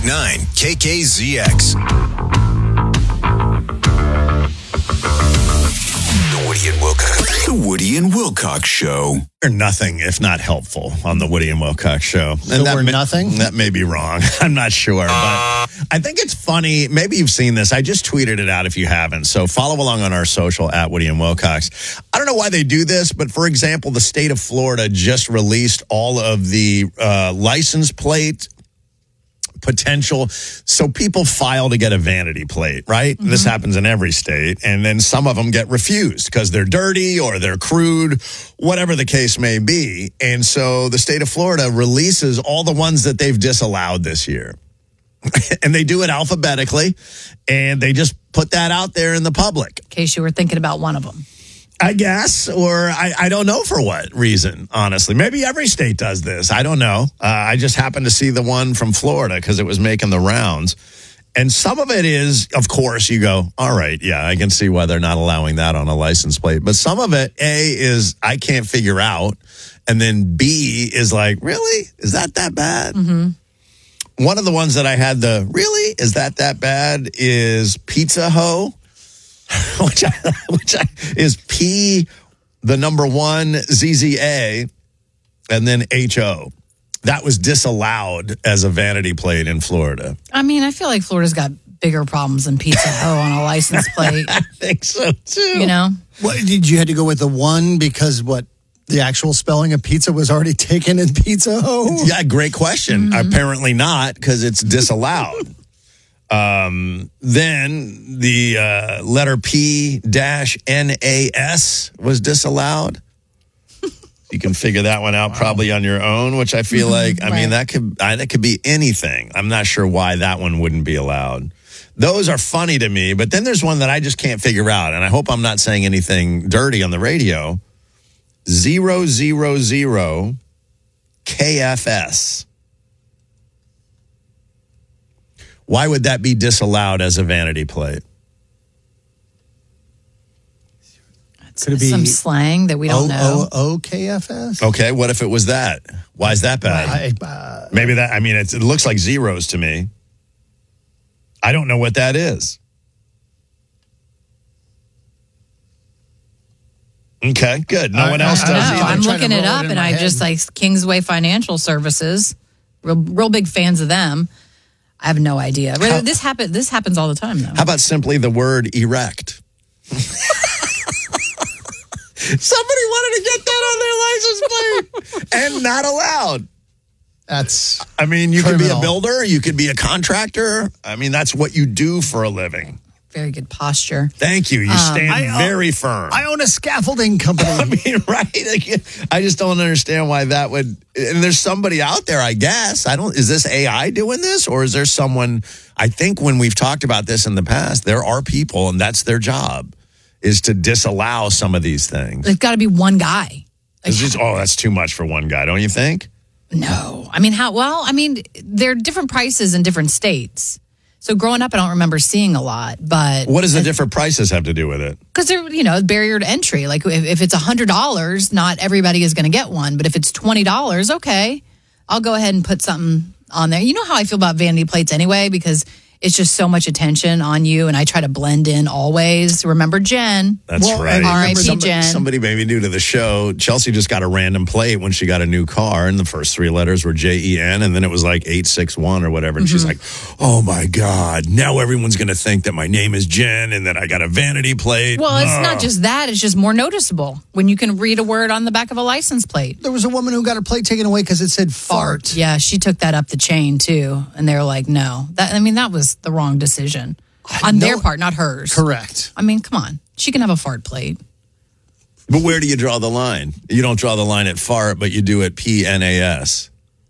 98.9 KKZX. The Woody and Wilcox Show. Or nothing if not helpful on the Woody and Wilcox Show. So we're nothing? That may be wrong. I'm not sure. But I think it's funny. Maybe you've seen this. I just tweeted it out if you haven't. So follow along on our social at Woody and Wilcox. I don't know why they do this, but for example, the state of Florida just released all of the license plate potential. So people file to get a vanity plate, right? Mm-hmm. This happens in every state. And then some of them get refused because they're dirty or they're crude, whatever the case may be. And so the state of Florida releases all the ones that they've disallowed this year. And they do it alphabetically. And they just put that out there in the public. In case you were thinking about one of them. I guess, or I don't know for what reason, honestly. Maybe every state does this. I don't know. I just happened to see the one from Florida because it was making the rounds. And some of it is, of course, you go, all right, yeah, I can see why they're not allowing that on a license plate. But some of it, A, is I can't figure out. And then B is like, really? Is that bad? Mm-hmm. One of the ones that I had really? Is that bad is Pizza Ho. which is P, the number 1, ZZA, and then HO. That was disallowed as a vanity plate in Florida. I mean, I feel like Florida's got bigger problems than Pizza Ho on a license plate. I think so, too. You know? What, did you had to go with the 1 because the actual spelling of pizza was already taken in Pizza Ho? Yeah, great question. Mm-hmm. Apparently not, because it's disallowed. Then the letter P-NAS was disallowed. You can figure that one out probably on your own, which I feel like, I mean, that could be anything. I'm not sure why that one wouldn't be allowed. Those are funny to me, but then there's one that I just can't figure out, and I hope I'm not saying anything dirty on the radio. 000 KFS. Why would that be disallowed as a vanity plate? Could it be some slang that we don't know? KFS? Okay, what if it was that? Why is that bad? Maybe that, I mean, it looks like zeros to me. I don't know what that is. Okay, good. No one else does either. I'm looking it up, and I just like Kingsway Financial Services. Real big fans of them. I have no idea. This happens all the time, though. How about simply the word erect? Somebody wanted to get that on their license plate and not allowed. That's I mean, you criminal. could be a builder. You could be a contractor. I mean, that's what you do for a living. Very good posture. Thank you. You stand very firm. I own a scaffolding company. I mean, right? I just don't understand why that would. And there's somebody out there, I guess. Is this AI doing this, or is there someone? I think when we've talked about this in the past, there are people, and that's their job, is to disallow some of these things. There's got to be one guy. That's too much for one guy, don't you think? No. I mean, there are different prices in different states. So growing up, I don't remember seeing a lot, but... What does the different prices have to do with it? Because they're, barrier to entry. Like, if it's $100, not everybody is going to get one. But if it's $20, okay, I'll go ahead and put something on there. You know how I feel about vanity plates anyway, because it's just so much attention on you, and I try to blend in always. Remember Jen? That's right. R.I.P. Jen. Somebody maybe new to the show, Chelsea just got a random plate when she got a new car, and the first 3 letters were JEN, and then it was like 861 or whatever, and she's like, oh my God, now everyone's going to think that my name is Jen and that I got a vanity plate. Well, it's not just that, it's just more noticeable when you can read a word on the back of a license plate. There was a woman who got her plate taken away because it said fart. Yeah, she took that up the chain too, and they were like, no. That was the wrong decision on their part, not hers. Correct. I mean, come on. She can have a fart plate. But where do you draw the line? You don't draw the line at fart, but you do at PNAS.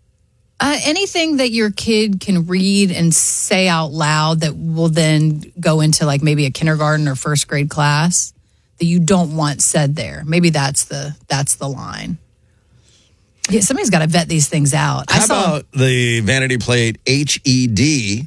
Anything that your kid can read and say out loud that will then go into like maybe a kindergarten or first grade class that you don't want said there. Maybe that's the line. Yeah, somebody's got to vet these things out. How about the vanity plate HED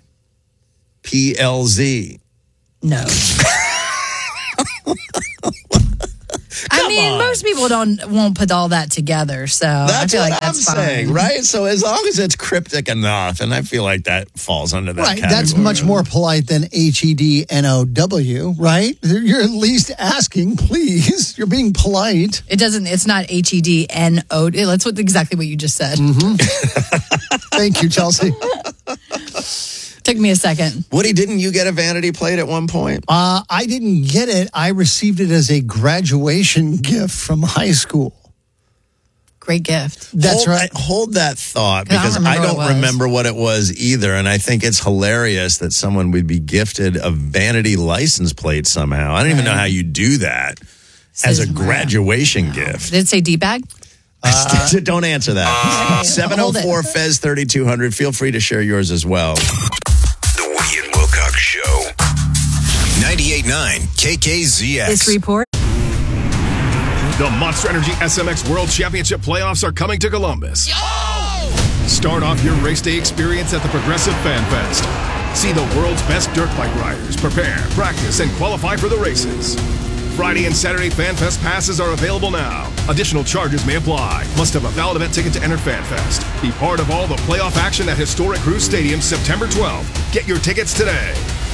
PLZ? No. Come I mean, most people won't put all that together, so That's I feel what like I'm that's fine. saying, right? So as long as it's cryptic enough, and I feel like that falls under that Right, category. that's much more polite than HEDNOW, right? You're at least asking, please. You're being polite. It's not HEDNO. That's exactly what you just said. Thank you, Chelsea. Took me a second. Woody, didn't you get a vanity plate at one point? I didn't get it. I received it as a graduation gift from high school. Great gift. That's right. Hold that thought, 'Cause I because don't I remember don't what it was. remember what it was either. And I think it's hilarious that someone would be gifted a vanity license plate somehow. I don't even know how you do that as a graduation gift. Did it say D-bag? Don't answer that. 704 Fez 3200. Feel free to share yours as well. The Woody and Wilcox Show. 98.9 KKZX. This report. The Monster Energy SMX World Championship playoffs are coming to Columbus. Start off your race day experience at the Progressive Fan Fest. See the world's best dirt bike riders prepare, practice, and qualify for the races. Friday and Saturday Fan Fest passes are available now. Additional charges may apply. Must have a valid event ticket to enter Fan Fest. Be part of all the playoff action at historic Cruise Stadium September 12th. Get your tickets today.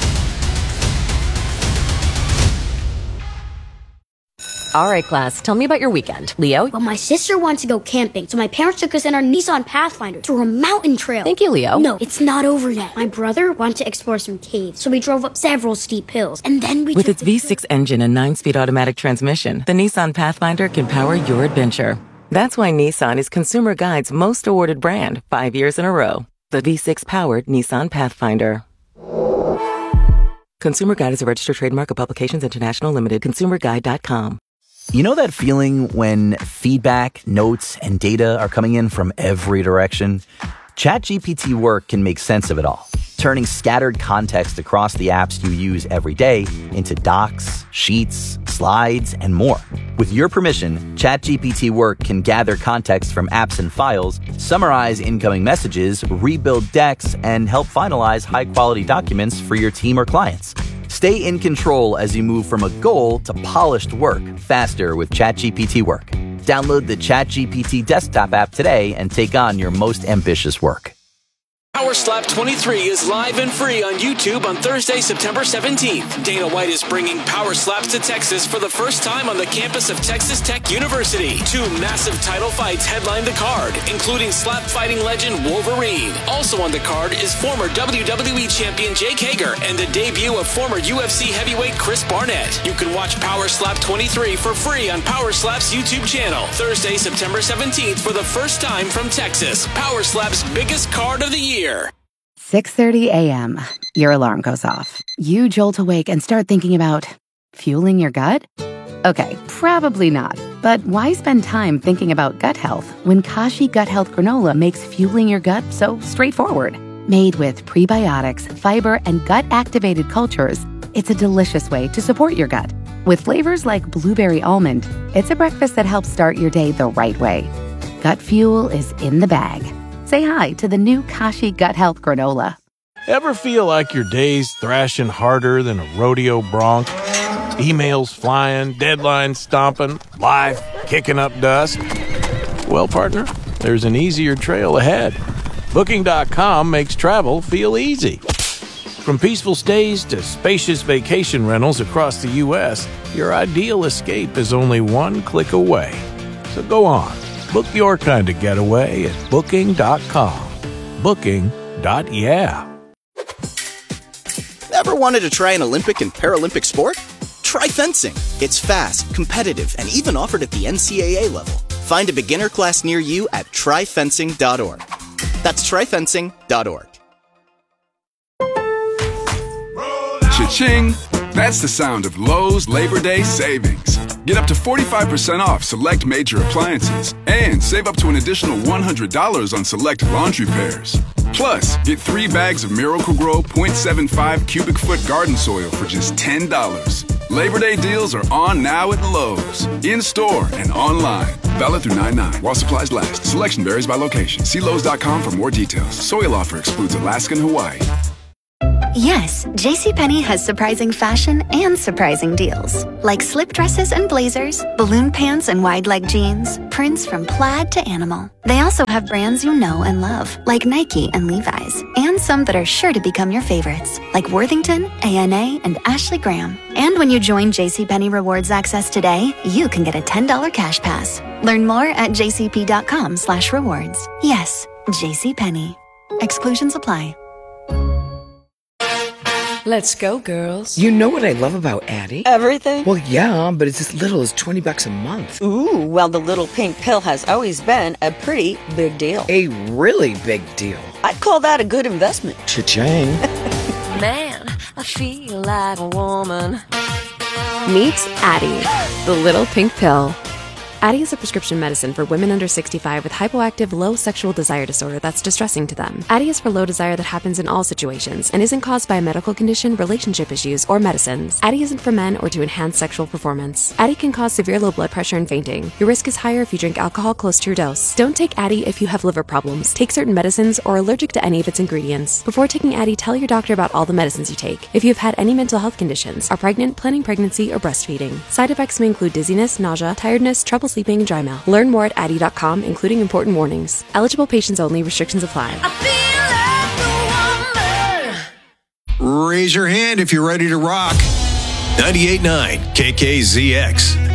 All right, class, tell me about your weekend. Leo? Well, my sister wants to go camping, so my parents took us in our Nissan Pathfinder to a mountain trail. Thank you, Leo. No, it's not over yet. My brother wanted to explore some caves, so we drove up several steep hills, and then we With took its V6 engine and 9-speed automatic transmission, the Nissan Pathfinder can power your adventure. That's why Nissan is Consumer Guide's most awarded brand 5 years in a row. The V6-powered Nissan Pathfinder. Consumer Guide is a registered trademark of Publications International Limited. ConsumerGuide.com. You know that feeling when feedback, notes, and data are coming in from every direction? ChatGPT Work can make sense of it all, turning scattered context across the apps you use every day into docs, sheets, slides, and more. With your permission, ChatGPT Work can gather context from apps and files, summarize incoming messages, rebuild decks, and help finalize high-quality documents for your team or clients. Stay in control as you move from a goal to polished work faster with ChatGPT Work. Download the ChatGPT desktop app today and take on your most ambitious work. Power Slap 23 is live and free on YouTube on Thursday, September 17th. Dana White is bringing Power Slaps to Texas for the first time on the campus of Texas Tech University. 2 massive title fights headline the card, including slap fighting legend Wolverine. Also on the card is former WWE champion Jake Hager and the debut of former UFC heavyweight Chris Barnett. You can watch Power Slap 23 for free on Power Slap's YouTube channel. Thursday, September 17th for the first time from Texas. Power Slap's biggest card of the year. 6:30 a.m. Your alarm goes off. You jolt awake and start thinking about fueling your gut? Okay, probably not. But why spend time thinking about gut health when Kashi Gut Health Granola makes fueling your gut so straightforward? Made with prebiotics, fiber, and gut-activated cultures, it's a delicious way to support your gut. With flavors like blueberry almond, it's a breakfast that helps start your day the right way. Gut fuel is in the bag. Say hi to the new Kashi Gut Health Granola. Ever feel like your day's thrashing harder than a rodeo bronc? Emails flying, deadlines stomping, life kicking up dust? Well, partner, there's an easier trail ahead. Booking.com makes travel feel easy. From peaceful stays to spacious vacation rentals across the U.S., your ideal escape is only one click away. So go on. Book your kind of getaway at Booking.com. Booking.yeah. Ever wanted to try an Olympic and Paralympic sport? Try fencing. It's fast, competitive, and even offered at the NCAA level. Find a beginner class near you at tryfencing.org. That's tryfencing.org. Cha-ching! That's the sound of Lowe's Labor Day savings. Get up to 45% off select major appliances and save up to an additional $100 on select laundry pairs. Plus, get 3 bags of Miracle-Gro 0.75 cubic foot garden soil for just $10. Labor Day deals are on now at Lowe's, in-store and online. Valid through 9/9 while supplies last. Selection varies by location. See Lowe's.com for more details. Soil offer excludes Alaska and Hawaii. Yes, JCPenney has surprising fashion and surprising deals. Like slip dresses and blazers, balloon pants and wide leg jeans, prints from plaid to animal. They also have brands you know and love, like Nike and Levi's, and some that are sure to become your favorites, like Worthington, ANA, and Ashley Graham. And when you join JCPenney Rewards Access today, you can get a $10 cash pass. Learn more at jcp.com/rewards. Yes, JCPenney. Exclusions apply. Let's go, girls. You know what I love about Addie? Everything? Well, yeah, but it's as little as $20 a month. Ooh, well, the little pink pill has always been a pretty big deal. A really big deal. I'd call that a good investment. Cha-ching. Man, I feel like a woman. Meet Addie, the little pink pill. Addie is a prescription medicine for women under 65 with hypoactive low sexual desire disorder that's distressing to them. Addie is for low desire that happens in all situations and isn't caused by a medical condition, relationship issues, or medicines. Addie isn't for men or to enhance sexual performance. Addie can cause severe low blood pressure and fainting. Your risk is higher if you drink alcohol close to your dose. Don't take Addie if you have liver problems, take certain medicines, or are allergic to any of its ingredients. Before taking Addie, tell your doctor about all the medicines you take. If you've had any mental health conditions, are pregnant, planning pregnancy, or breastfeeding. Side effects may include dizziness, nausea, tiredness, trouble sleeping, and dry mouth. Learn more at Addie.com, including important warnings. Eligible patients only. Restrictions apply. Raise your hand if you're ready to rock. 98.9 KKZX.